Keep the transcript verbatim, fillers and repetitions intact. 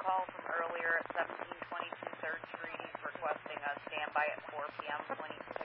call from earlier at seventeen twenty-two third Street. He's requesting a standby at four p m twenty